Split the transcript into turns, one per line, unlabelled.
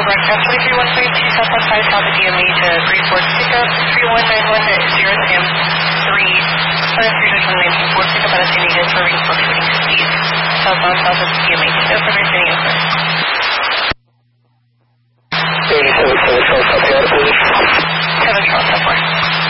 broadcast 2313 Southwest 5 Talbot DME to Greenport pickup 3191 at 0 3 3 19 pickup on a San Diego for Greenport 20 speed. Southbound Southwest DME. No further